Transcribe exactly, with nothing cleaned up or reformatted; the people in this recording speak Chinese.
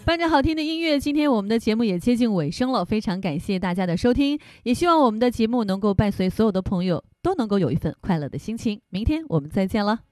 伴着好听的音乐，今天我们的节目也接近尾声了，非常感谢大家的收听，也希望我们的节目能够伴随所有的朋友都能够有一份快乐的心情。明天我们再见了。